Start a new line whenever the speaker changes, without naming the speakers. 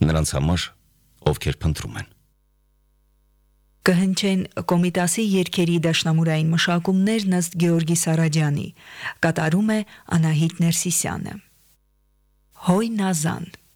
նրանց համար, ովքեր փնտրում են։
Կհնչեն Կոմիտասի երգերի դաշնամուրային մշակումներն ըստ Գեորգի Սարաջյանի, կատարում է Անահիտ Ներսիսյանը։ Հոյ Նազան։